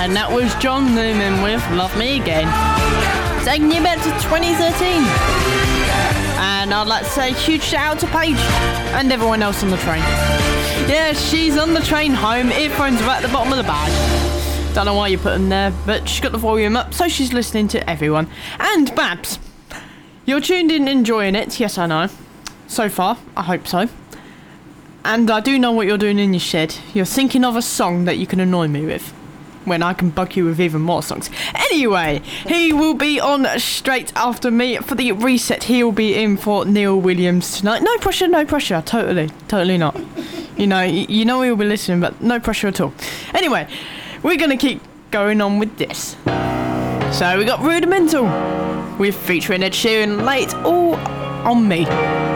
And that was John Newman with Love Me Again. Taking you back to 2013. And I'd like to say a huge shout out to Paige and everyone else on the train. Yeah, she's on the train home, earphones are at the bottom of the bag. Don't know why you put them there, but she's got the volume up, so she's listening to everyone. And Babs, you're tuned in enjoying it, yes I know. So far, I hope so. And I do know what you're doing in your shed. You're thinking of a song that you can annoy me with, when I can bug you with even more songs. Anyway, he will be on straight after me for the reset. He'll be in for Neil Williams tonight. No pressure, totally not. You know he'll be listening, but no pressure at all. Anyway, we're going to keep going on with this. So we got Rudimental with featuring Ed Sheeran, Lay It All On Me.